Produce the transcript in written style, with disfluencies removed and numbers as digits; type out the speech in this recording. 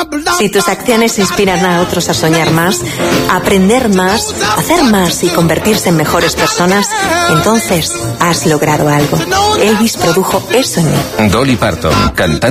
Si tus acciones inspiran a otros a soñar más, a aprender más, a hacer más y convertirse en mejores personas, entonces has logrado algo. Elvis produjo eso en mí. Dolly Parton, cantante.